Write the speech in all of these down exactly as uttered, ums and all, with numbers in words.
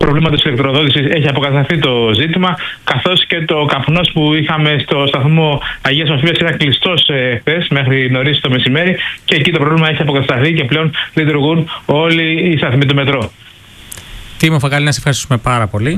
προβλήματος ηλεκτροδότησης έχει αποκατασταθεί το ζήτημα, καθώς και το καπνός που είχαμε στο σταθμό Αγίας Σοφίας ήταν κλειστός χθες μέχρι νωρίς το μεσημέρι και εκεί το πρόβλημα έχει αποκατασταθεί και πλέον λειτουργούν όλοι οι σταθμοί του μετρό. Τίμο Φακάλη, να σε ευχαριστούμε πάρα πολύ.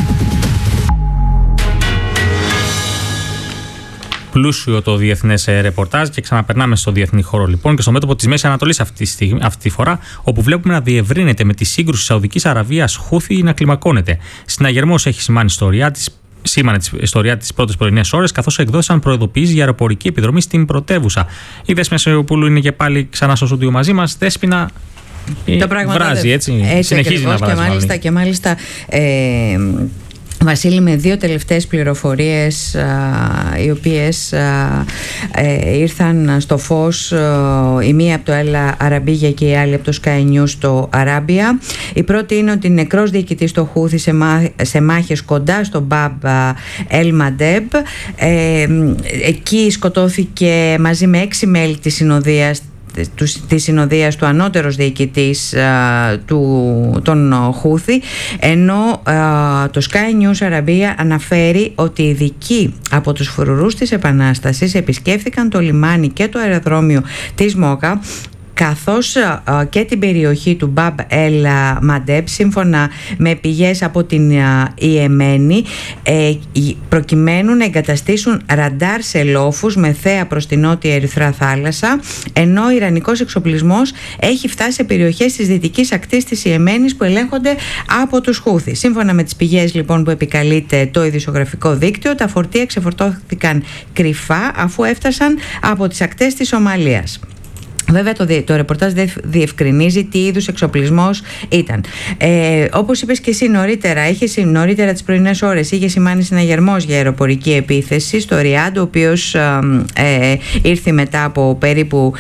Πλούσιο το διεθνές ρεπορτάζ και ξαναπερνάμε στο διεθνή χώρο λοιπόν και στο μέτωπο της Μέσης Ανατολής αυτή, αυτή τη φορά, όπου βλέπουμε να διευρύνεται με τη σύγκρουση Σαουδικής Αραβίας Χούθη να κλιμακώνεται. Συναγερμός έχει σημάνει ιστορία της. Σήμανε τη ιστορία τις πρώτες πρωινές ώρες, καθώς εκδόθησαν προειδοποιήσεις για αεροπορική επιδρομή στην πρωτεύουσα. Η Δέσποινα Σιωπούλου είναι και πάλι ξανά στο στούντιο μαζί μας. Δέσποινα, το βράζει, έτσι, έτσι συνεχίζει να βράζει. Και μάλιστα, και μάλιστα ε, Βασίλη, με δύο τελευταίες πληροφορίες α, οι οποίες α, ε, ήρθαν στο φως, α, η μία από το Al Arabiya και η άλλη από το Sky News στο Arabia. Η πρώτη είναι ότι νεκρός διοικητής στο Χούθη σε, μά, σε μάχες κοντά στο Bab El Mandeb. Ε, εκεί σκοτώθηκε μαζί με έξι μέλη της συνοδείας της συνοδείας του ανώτερος διοικητής α, του, των Χούθη, ενώ α, το Sky News Arabia αναφέρει ότι οι ειδικοί από τους φρουρούς της Επανάστασης επισκέφθηκαν το λιμάνι και το αεροδρόμιο της Μόκα, καθώς uh, και την περιοχή του Bab El Mandeb, σύμφωνα με πηγές από την uh, Ιεμένη, ε, προκειμένου να εγκαταστήσουν ραντάρ σε λόφους με θέα προς την νότια Ερυθρά θάλασσα, ενώ ο ιρανικός εξοπλισμός έχει φτάσει σε περιοχές της δυτικής ακτής της Ιεμένης που ελέγχονται από τους Χούθη. Σύμφωνα με τις πηγές λοιπόν που επικαλείται το ειδησιογραφικό δίκτυο, τα φορτία ξεφορτώθηκαν κρυφά αφού έφτασαν από τις ακτές της Σομαλίας. Βέβαια το, το ρεπορτάζ δεν διευκρινίζει τι είδους εξοπλισμός ήταν. Ε, όπως είπες και εσύ νωρίτερα, είχε, νωρίτερα τις πρωινές ώρες είχε σημάνει συναγερμός για αεροπορική επίθεση στο Ριάντ, ο οποίος ε, ε, ήρθε μετά από περίπου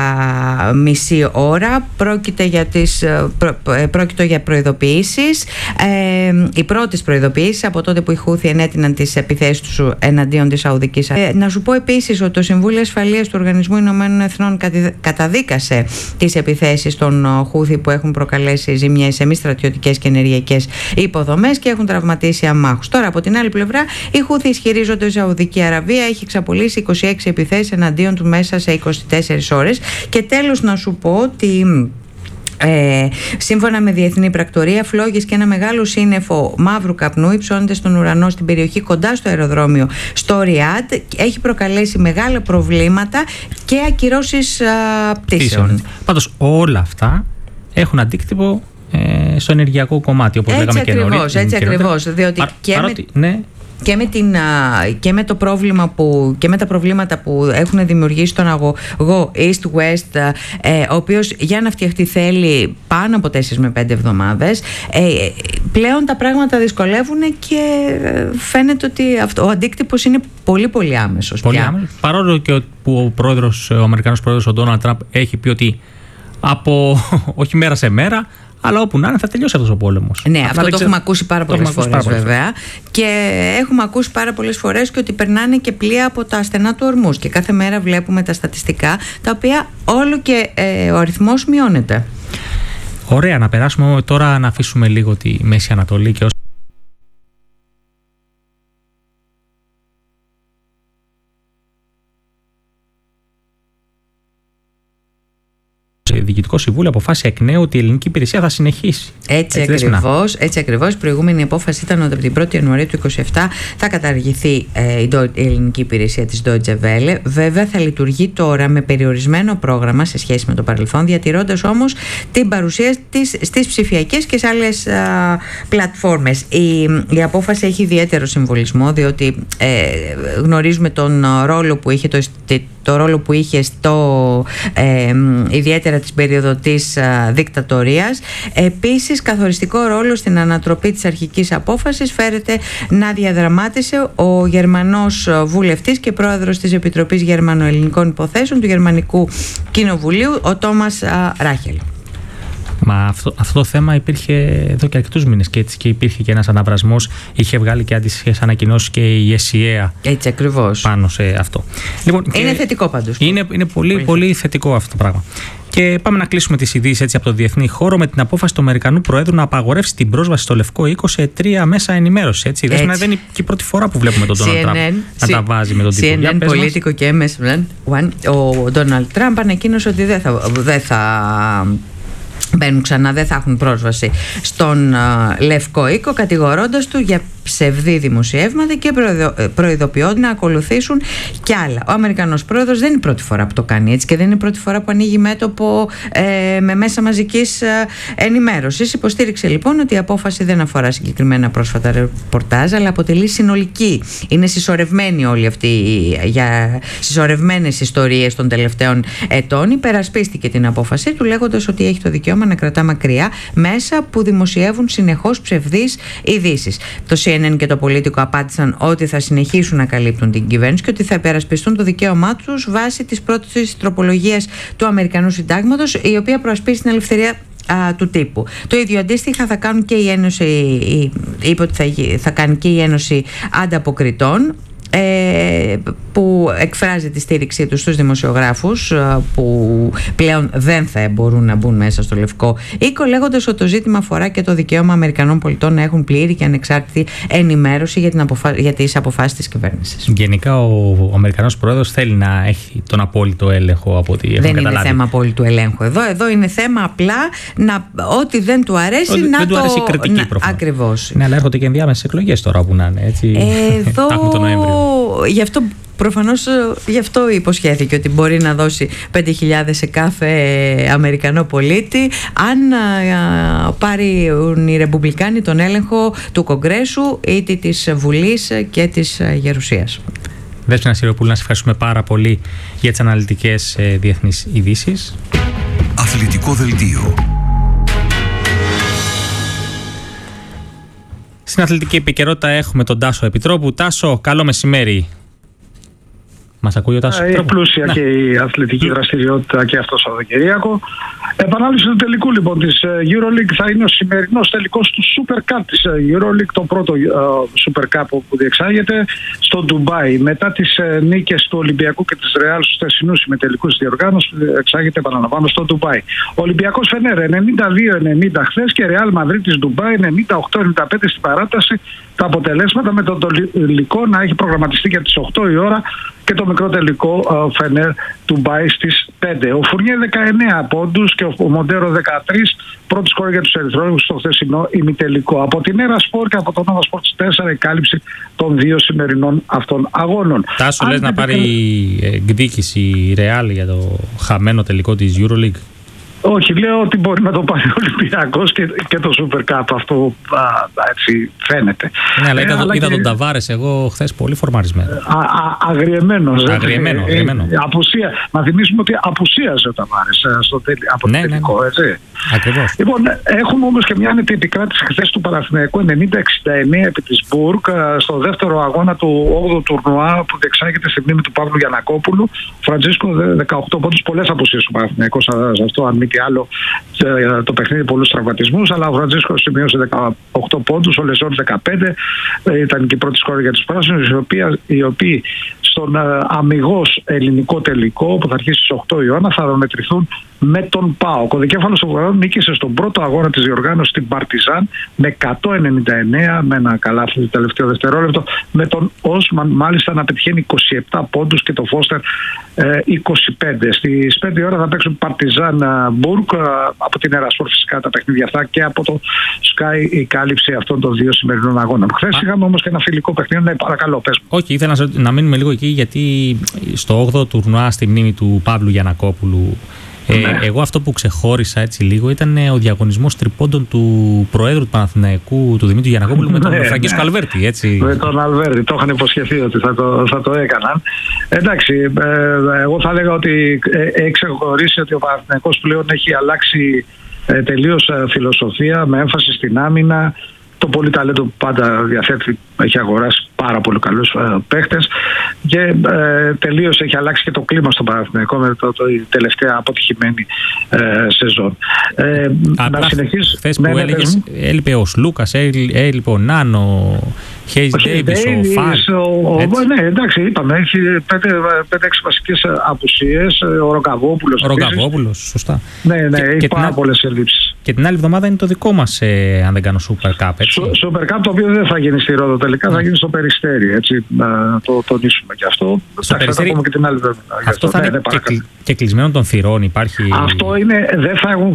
α, μισή ώρα. Πρόκειται για, τις, πρό, πρόκειται για προειδοποιήσεις, ε, οι πρώτες προειδοποιήσεις από τότε που οι Χούθη ενέτειναν τις επιθέσεις τους εναντίον της Σαουδικής Αραβίας. Ε, να σου πω επίσης ότι το Συμβούλιο Ασφαλείας του Οργανισμού Ηνωμένων Εθνών καταδίκασε τις επιθέσεις των Χούθη που έχουν προκαλέσει ζημιές σε μη στρατιωτικές και ενεργειακές υποδομές και έχουν τραυματίσει αμάχους. Τώρα, από την άλλη πλευρά, οι Χούθη ισχυρίζονται ότι η Σαουδική Αραβία έχει εξαπολύσει είκοσι έξι επιθέσεις εναντίον του μέσα σε είκοσι τέσσερις ώρες. Και τέλος, να σου πω ότι Ε, σύμφωνα με διεθνή πρακτορία, φλόγες και ένα μεγάλο σύννεφο μαύρου καπνού υψώνεται στον ουρανό στην περιοχή κοντά στο αεροδρόμιο στο Ριάντ. Έχει προκαλέσει μεγάλα προβλήματα και ακυρώσεις πτήσεων. Πάντως όλα αυτά έχουν αντίκτυπο ε, στο ενεργειακό κομμάτι, όπως έτσι λέγαμε και νωρίτερα. Έτσι ακριβώς, διότι Πα, και παρότι, με... ναι. Και με, την, και με το πρόβλημα που, και με τα προβλήματα που έχουν δημιουργήσει τον αγωγό East-West, ε, ο οποίος για να φτιαχτεί θέλει πάνω από τέσσερις με πέντε εβδομάδες, ε, πλέον τα πράγματα δυσκολεύουν και φαίνεται ότι αυτό, ο αντίκτυπος είναι πολύ πολύ άμεσος. Πολύ πια. άμεσος. Παρόλο και που ο, πρόεδρος, ο Αμερικανός πρόεδρος ο Ντόναλντ Τραμπ έχει πει ότι από όχι μέρα σε μέρα, αλλά όπου να είναι θα τελειώσει αυτός ο πόλεμος. Ναι, αυτό το ξε... έχουμε ακούσει πάρα πολλές φορές, πάρα πολλές βέβαια. Και έχουμε ακούσει πάρα πολλές φορές και ότι περνάνε και πλοία από τα στενά του ορμούς. Και κάθε μέρα βλέπουμε τα στατιστικά, τα οποία όλο και ε, ο αριθμός μειώνεται. Ωραία, να περάσουμε τώρα να αφήσουμε λίγο τη Μέση Ανατολή και Διοικητικό Συμβούλιο αποφάσισε εκ νέου ότι η ελληνική υπηρεσία θα συνεχίσει. Έτσι, έτσι ακριβώς. Έτσι ακριβώς. Η προηγούμενη απόφαση ήταν ότι από την πρώτη Ιανουαρίου του είκοσι επτά θα καταργηθεί ε, η, η ελληνική υπηρεσία της Deutsche Welle. Βέβαια θα λειτουργεί τώρα με περιορισμένο πρόγραμμα σε σχέση με το παρελθόν, διατηρώντας όμως την παρουσία της στις ψηφιακές και σε άλλες α, πλατφόρμες. Η, η απόφαση έχει ιδιαίτερο συμβολισμό, διότι ε, γνωρίζουμε τον ρόλο που είχε το, το ρόλο που είχε στο ε, ιδιαίτερα την περίοδο της α, δικτατορίας. Επίσης, καθοριστικό ρόλο στην ανατροπή της αρχικής απόφασης φέρεται να διαδραμάτισε ο Γερμανός βουλευτής και πρόεδρος της Επιτροπής Γερμανοελληνικών Υποθέσεων του Γερμανικού Κοινοβουλίου, ο Τόμας α, Ράχελ. Μα αυτό, αυτό το θέμα υπήρχε εδώ και αρκετούς μήνες και έτσι και υπήρχε και ένας αναβρασμός. Είχε βγάλει και αντίστοιχες ανακοινώσεις και η ΕΣΥΑ. Έτσι ακριβώς. Πάνω σε αυτό. Λοιπόν, είναι θετικό πάντως. Είναι, είναι πολύ, πολύ, πολύ θετικό αυτό το πράγμα. Και πάμε να κλείσουμε τις ειδήσεις έτσι από το διεθνή χώρο με την απόφαση του Αμερικανού Προέδρου να απαγορεύσει την πρόσβαση στο Λευκό Οίκο σε τρία μέσα ενημέρωσης. Έτσι. Έτσι. Δεν είναι και η πρώτη φορά που βλέπουμε τον Ντόναλντ Τραμπ να τα βάζει με τον τύπο. σι εν εν, Politico και εμ ες One. Ο Ντόναλντ Τραμπ ανακοίνωσε ότι δεν θα, δεν θα μπαίνουν ξανά, δεν θα έχουν πρόσβαση στον uh, Λευκό Οίκο, κατηγορώντας του για ψευδή δημοσιεύματα και προειδοποιώνται να ακολουθήσουν κι άλλα. Ο Αμερικανός πρόεδρος δεν είναι η πρώτη φορά που το κάνει έτσι και δεν είναι η πρώτη φορά που ανοίγει μέτωπο ε, με μέσα μαζικής ε, ενημέρωσης. Υποστήριξε λοιπόν ότι η απόφαση δεν αφορά συγκεκριμένα πρόσφατα ρεπορτάζ, αλλά αποτελεί συνολική. Είναι συσσωρευμένη όλη αυτή για συσσωρευμένες ιστορίες των τελευταίων ετών. Υπερασπίστηκε την απόφασή του, λέγοντας ότι έχει το δικαίωμα να κρατά μακριά μέσα που δημοσιεύουν συνεχώς ψευδείς ειδήσεις. Το σι εν εν και το Politico απάντησαν ότι θα συνεχίσουν να καλύπτουν την κυβέρνηση και ότι θα υπερασπιστούν το δικαίωμά τους βάσει της πρώτης τροπολογίας του Αμερικανού Συντάγματος, η οποία προασπίζει την ελευθερία α, του τύπου. Το ίδιο αντίστοιχα θα κάνουν και η Ένωση, είπε ότι θα, θα κάνει και η Ένωση Ανταποκριτών, Ε, που εκφράζει τη στήριξή του στους δημοσιογράφους που πλέον δεν θα μπορούν να μπουν μέσα στο Λευκό Οίκο, λέγοντας ότι το ζήτημα αφορά και το δικαίωμα Αμερικανών πολιτών να έχουν πλήρη και ανεξάρτητη ενημέρωση για, την αποφα... για τις αποφάσεις της κυβέρνησης. Γενικά ο, ο Αμερικανός πρόεδρος θέλει να έχει τον απόλυτο έλεγχο από ό,τι έχουμε καταλάβει. Δεν είναι θέμα απόλυτου ελέγχου εδώ. Εδώ είναι θέμα απλά να, ό,τι δεν του αρέσει ό, να δεν το... του αρέσει η κριτική προφανώς. Ακριβώς. Ναι, αλλά έρχονται και ενδιάμεσες εκλογές τώρα που να είναι έτσι. Εδώ... Τα έχουμε τον Νοέμβριο. Γι' αυτό προφανώς γι' αυτό υποσχέθηκε ότι μπορεί να δώσει πέντε χιλιάδες σε κάθε Αμερικανό πολίτη αν α, πάρουν οι Ρεπουμπλικάνοι τον έλεγχο του Κογκρέσου ή της Βουλής και της Γερουσίας. Δέσποινα Σιροπούλου, να σε ευχαριστούμε πάρα πολύ για τις αναλυτικές ε, διεθνείς ειδήσεις. Αθλητικό δελτίο. Στην αθλητική επικαιρότητα έχουμε τον Τάσο Επιτρόπου. Τάσο, καλό μεσημέρι. Μας ακούει ο Τάσος Επιτρόπου? Η πλούσια να. και η αθλητική δραστηριότητα και αυτό το Σαββατοκύριακο. Επανάληψη του τελικού λοιπόν της EuroLeague θα είναι ο σημερινός τελικός του Super Cup της EuroLeague, το πρώτο uh, Super Cup που διεξάγεται στο Ντουμπάι. Μετά τις uh, νίκες του Ολυμπιακού και της Ρεάλ στους θεσινούς συμμετελικούς διοργάνωσης, διεξάγεται, επαναλαμβάνω, στο Ντουμπάι. Ο Ολυμπιακός Φενέρ ενενήντα δύο ενενήντα χθες και Ρεάλ Μαδρίτης Ντουμπάι ενενήντα οκτώ ενενήντα πέντε στην παράταση. Τα αποτελέσματα με το τελικό να έχει προγραμματιστεί για τις οκτώ η ώρα και το μικρό τελικό uh, Φενέρ Ντουμπάι στις πέντε. Ο Φουρνιέ δεκαεννέα πόντους και ο Μοντέρο δεκατρία, πρώτη σκόρ για τους ερυθρόλογους στο χθεσινό ημιτελικό. Από την Έρα Σπορ και από το Nova Sports τέσσερα η κάλυψη των δύο σημερινών αυτών αγώνων. Τάσο, λες να πάρει εκδίκηση η Ρεάλ για το χαμένο τελικό της EuroLeague? Όχι, λέω ότι μπορεί να το πάρει ο Ολυμπιακός και, και το Super Cup. Αυτό α, έτσι φαίνεται. Ναι, αλλά είδα, ε, αλλά είδα και... τον Ταβάρες εγώ χθες πολύ φορμαρισμένο. Αγριεμένος. Αγριεμένο, αγριεμένο. Ε, απουσία. Να θυμίσουμε ότι απουσίασε ο Ταβάρες στο τελ, από το ναι, τελικό, ναι. έτσι. Ακριβώς. Λοιπόν, έχουμε όμως και μια άνετη επικράτηση χθες του Παναθηναϊκού ενενήντα εξήντα εννέα επί της Μπουργκ στο δεύτερο αγώνα του όγδοου τουρνουά που διεξάγεται στη μνήμη του Παύλου Γιαννακόπουλου. Φραντζίσκο δεκαοκτώ πόντους, πολλές απουσίες του Παναθηναϊκού σε αυτό, αν μη τι άλλο, το παιχνίδι, πολλούς τραυματισμούς, αλλά ο Φραντζίσκο σημείωσε δεκαοκτώ πόντους, ο Λεζόρ δεκαπέντε, ήταν και η πρώτη σκόρη για τους πράσινους, οι οποίοι, οι οποίοι στον αμιγώς ελληνικό τελικό που θα αρχίσει στις οκτώ η ώρα θα αναμετρηθούν με τον ΠΑΟΚ. Ο δικέφαλος του Βορράδου νίκησε στον πρώτο αγώνα της διοργάνωσης στην Παρτιζάν με εκατόν ενενήντα εννέα, με ένα καλάθι το τελευταίο δευτερόλεπτο, με τον Όσμαν μάλιστα να πετυχαίνει είκοσι επτά πόντους και το Φώστερ ε, είκοσι πέντε. Στις πέντε η ώρα θα παίξουν Παρτιζάν Μπουργκ, από την Ερασπορ φυσικά τα παιχνίδια αυτά και από το Sky η κάλυψη αυτών των δύο σημερινών αγώνων. Χθες είχαμε όμως και ένα φιλικό παιχνίδι. Ναι, παρακαλώ, πες μου. Όχι, ήθελα να, να μείνουμε λίγο εκεί, γιατί στο όγδοο τουρνουά στη μνήμη του Παύλου Γιαννακόπουλου, Ε, ναι. εγώ αυτό που ξεχώρισα έτσι λίγο ήταν ο διαγωνισμός τριπώντων του Προέδρου του Παναθηναϊκού, του Δημήτρου Γιαννακόπουλου, με τον ναι, Φραγκίσκο ναι. Αλβέρτη. Έτσι. Με τον Αλβέρτη. Το είχαν υποσχεθεί ότι θα το, θα το έκαναν. Εντάξει, ε, εγώ θα έλεγα ότι ε, έχει ξεχωρίσει ότι ο Παναθηναϊκός πλέον έχει αλλάξει ε, τελείως ε, φιλοσοφία, με έμφαση στην άμυνα. Το πολύ ταλέντο που πάντα διαθέτει, έχει αγοράσει πάρα πολύ καλούς ε, παίχτες και ε, τελείως έχει αλλάξει και το κλίμα στον Παναθηναϊκό με το, το, η τελευταία αποτυχημένη ε, σεζόν. Ε, να συνεχίσει. Χθες που ναι, έλεγες, ναι, έλειπε ο Σλούκας, έλειπε ο Νάνο, ο Χέις Ντέιβις, ο Φαλ. Ναι, εντάξει, είπαμε, έχει πέντε έξι βασικές απουσίες, ο Ρογκαβόπουλος. Ο Ρογκαβόπουλος, σωστά. Ναι, ναι, και, έχει πάρα πολλές ελλείψεις. Και την άλλη εβδομάδα είναι το δικό μας, ε, αν δεν κάνω, Super Cup, έτσι. Super Cup, το οποίο δεν θα γίνει στη Ρόδο τελικά, mm. θα γίνει στο Περιστέρι, έτσι, να το τονίσουμε και αυτό. Στο Περιστέρι, και την άλλη εβδομάδα. Αυτό θα ναι, είναι ναι, και, και κλεισμένο των θυρών, υπάρχει... Αυτό είναι, δεν θα έχουν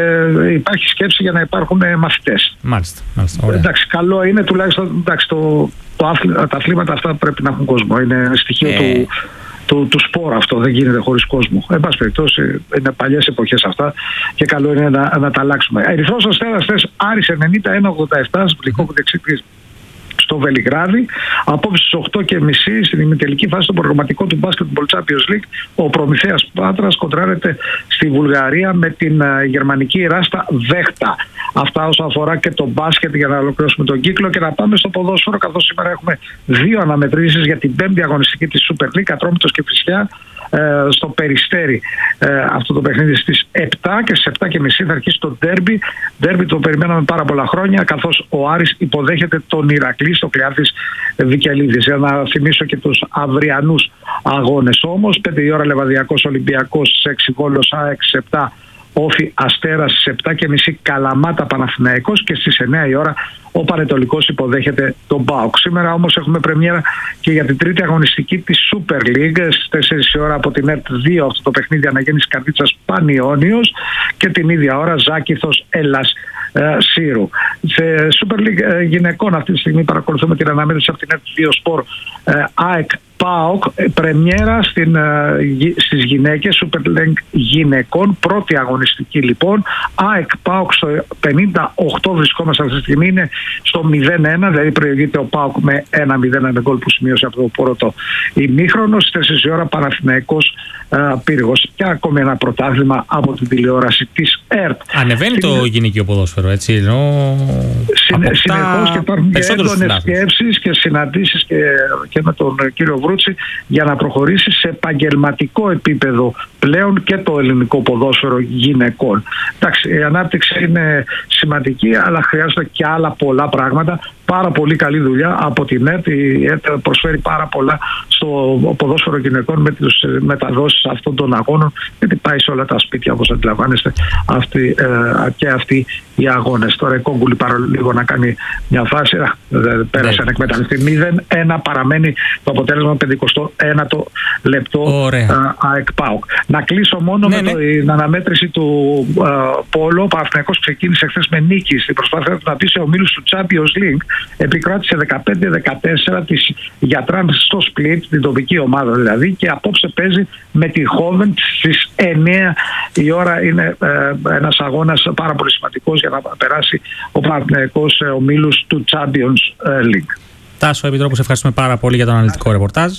ε, υπάρχει σκέψη για να υπάρχουν ε, μαθητές. Μάλιστα, μάλιστα, ωραία. Εντάξει, καλό είναι τουλάχιστον, εντάξει, το, το, τα αθλήματα αυτά πρέπει να έχουν κόσμο, είναι στοιχείο ε... του... Του, του σπόρου αυτό, δεν γίνεται χωρίς κόσμο. Εν πάση περιπτώσει, είναι παλιές εποχές αυτά και καλό είναι να, να τα αλλάξουμε. Ερυθρός Αστέρας χθες Άρης ενενήντα ένα ογδόντα επτά, σπλικό που διεξήχθη στο Βελιγράδι. Απόψε στις οκτώ και μισή στην ημιτελική φάση του προγραμματικό του Basketball Champions League, ο Προμηθέας Πάτρας κοντράρεται στη Βουλγαρία με την uh, γερμανική Ράστα Βέχτα. Αυτά όσον αφορά και το μπάσκετ, για να ολοκληρώσουμε τον κύκλο και να πάμε στο ποδόσφαιρο, καθώς σήμερα έχουμε δύο αναμετρήσεις για την πέμπτη αγωνιστική της Super League, Ατρόμητος και Φυσιά, ε, στο Περιστέρι. Ε, αυτό το παιχνίδι στις επτά και στις επτά και μισή θα αρχίσει το ντέρμπι. Ντέρμπι το περιμέναμε πάρα πολλά χρόνια, καθώς ο Άρης υποδέχεται τον Ηρακλή στο Κλειάθης Βικελίδης. Για να θυμίσω και τους αυριανούς αγώνες όμως, πέντε η ώρα Λεβαδιακός Ολυμπιακός, στις έξι Βόλος ΑΕΚ, στις επτά Όφι Αστέρας, στις επτά και μισή Καλαμάτα Παναθηναϊκός και στις εννιά η ώρα ο Πανετολικός υποδέχεται τον ΠΑΟΚ. Σήμερα όμως έχουμε πρεμιέρα και για την τρίτη αγωνιστική της Super League στις τέσσερις η ώρα από την ΕΡΤ δύο, αυτό το παιχνίδι Αναγέννης Καρδίτσας Πανιόνιος, και την ίδια ώρα Ζάκηθος Ελλάς ε, Σύρου. Σε Super League ε, γυναικών αυτή τη στιγμή παρακολουθούμε την αναμέτρηση από την ΕΡΤ δύο Σπορ ε, ΑΕΚ ΠΑΟΚ, πρεμιέρα στην, στις γυναίκες, Super League γυναικών, πρώτη αγωνιστική λοιπόν. ΑΕΚ ΠΑΟΚ στο πενήντα οκτώ βρισκόμαστε αυτή τη στιγμή, είναι στο μηδέν ένα, δηλαδή προηγείται ο ΠΑΟΚ με ένα μηδέν, ένα γκολ που σημείωσε από το πρώτο ημίχρονο. Στις τέσσερις η ώρα Παναθηναϊκός Πύργος, και ακόμη ένα πρωτάθλημα από την τηλεόραση της ΕΡΤ. Ανεβαίνει Συν... το γυναικείο ποδόσφαιρο, έτσι, ενώ Συν... συνεχώς και υπάρχουν και έντονες σκέψεις και συναντήσεις και, και με τον κύριο Βρούτση για να προχωρήσει σε επαγγελματικό επίπεδο πλέον και το ελληνικό ποδόσφαιρο γυναικών. Εντάξει, η ανάπτυξη είναι σημαντική, αλλά χρειάζονται και άλλα πολλά πράγματα. Πάρα πολύ καλή δουλειά από την ΕΡΤ. Η ΕΡΤ προσφέρει πάρα πολλά στο ποδόσφαιρο γυναικών με τις μεταδόσεις αυτών των αγώνων, γιατί πάει σε όλα τα σπίτια, όπως αντιλαμβάνεστε, αυτή, ε, και αυτοί οι αγώνες. Τώρα η Κόγκουλη παρόλο να κάνει μια φάση, πέρασε να εκμεταλλευτεί μηδέν ένα, παραμένει το αποτέλεσμα πενηκοστό ένατο λεπτό ΑΕΚ ΠΑΟΚ. Να κλείσω μόνο ναι, με το, ναι. την αναμέτρηση του uh, Πόλο. Ο Παναθηναϊκός ξεκίνησε χθες με νίκη στην προσπάθεια του να μπει σε ομίλους του Champions League. Επικράτησε δεκαπέντε δεκατέσσερα της Γιατράν στο Σπλίτ, την τοπική ομάδα δηλαδή, και απόψε παίζει με τη Χόβεν στις εννιά η ώρα. Είναι ε, ένας αγώνας πάρα πολύ σημαντικός για να περάσει ο Παναθηναϊκός σε ομίλους του Champions League. Τάσο Επιτρόπου, σε ευχαριστούμε πάρα πολύ για τον αναλυτικό ρεπορτάζ.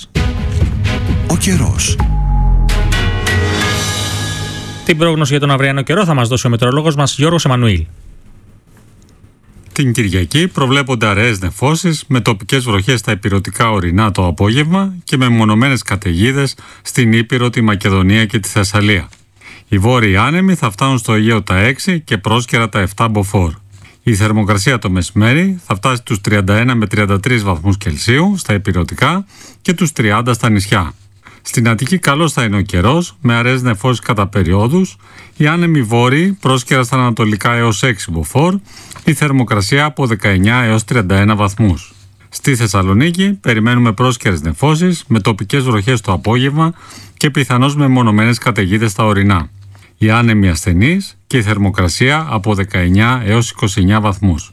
Ο καιρός. Την πρόγνωση για τον αυριανό καιρό θα μας δώσει ο μετεωρολόγος μας Γιώργος Εμμανουήλ. Την Κυριακή προβλέπονται αραιές νεφώσεις με τοπικές βροχές στα ηπειρωτικά ορεινά το απόγευμα και με μονομένες καταιγίδες στην Ήπειρο, τη Μακεδονία και τη Θεσσαλία. Οι βόρειοι άνεμοι θα φτάνουν στο Αιγαίο τα έξι και πρόσκαιρα τα επτά μποφόρ. Η θερμοκρασία το μεσημέρι θα φτάσει τους τριάντα ένα με τριάντα τρεις βαθμούς Κελσίου στα ηπειρωτικά και τους τριάντα στα νησιά. Στην Αττική καλός θα είναι ο καιρός, με αραιές νεφώσεις κατά περιόδους, οι άνεμοι βόρειοι πρόσκαιρα στα ανατολικά έως έξι μποφόρ, η θερμοκρασία από δεκαεννιά έως τριάντα ένα βαθμούς. Στη Θεσσαλονίκη περιμένουμε πρόσκαιρες νεφώσεις με τοπικές βροχές το απόγευμα και πιθανώς με μονομένες καταιγίδες στα ορεινά. Οι άνεμοι ασθενείς και η θερμοκρασία από δεκαεννιά έως είκοσι εννιά βαθμούς.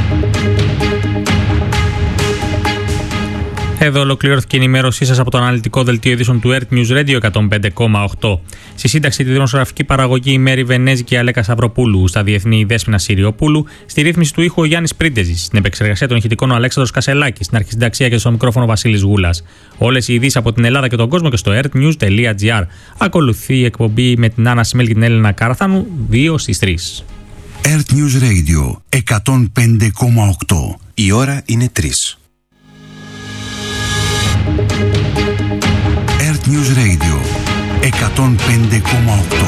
Εδώ ολοκληρώθηκε η ενημέρωσή σας από το αναλυτικό δελτίο ειδήσεων του ΕΡΤ News Radio εκατόν πέντε κόμμα οκτώ. Στη σύνταξη, τη δημοσιογραφική παραγωγή η Μέρη Βενέζη και η Αλέκα Σαυροπούλου. Στα διεθνή η Δέσποινα Συριοπούλου. Στη ρύθμιση του ήχου ο Γιάννης Πρίντεζης. Στην επεξεργασία των ηχητικών ο Αλέξανδρος Κασελάκης. Στην αρχισυνταξία και στο μικρόφωνο Βασίλης Γούλας. Όλες οι ειδήσεις από την Ελλάδα και τον κόσμο και στο ερτnews τελεία τζι άρ. Ακολουθεί η εκπομπή με την Άννα Σιμέλ και την Έλληνα Καραθάνου δύο στις τρεις. ΕΡΤ News Radio εκατόν πέντε κόμμα οκτώ. Η ώρα είναι τρεις. Earth News Radio εκατόν πέντε κόμμα οκτώ.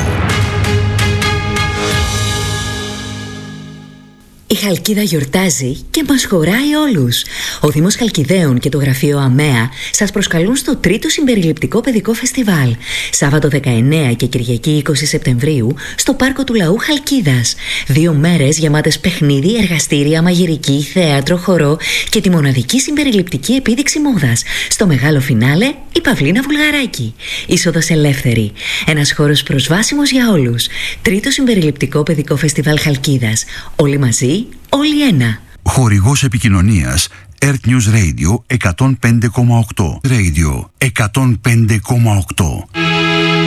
Η Χαλκίδα γιορτάζει και μας χωράει όλους. Ο Δήμος Χαλκιδαίων και το Γραφείο ΑΜΕΑ σας προσκαλούν στο τρίτο συμπεριληπτικό παιδικό φεστιβάλ, Σάββατο δεκαεννέα και Κυριακή είκοσι Σεπτεμβρίου, στο Πάρκο του Λαού Χαλκίδας. Δύο μέρες γεμάτες παιχνίδι, εργαστήρια, μαγειρική, θέατρο, χορό και τη μοναδική συμπεριληπτική επίδειξη μόδας. Στο μεγάλο φινάλε, η Παυλίνα Βουλγαράκη. Είσοδος ελεύθερη. Ένας χώρος προσβάσιμος για όλους. Τρίτο συμπεριληπτικό παιδικό φεστιβάλ Χαλκίδας. Όλοι μαζί, όλοι ένα. Χορηγός επικοινωνίας Earth News Radio εκατόν πέντε κόμμα οκτώ. Radio εκατόν πέντε κόμμα οκτώ.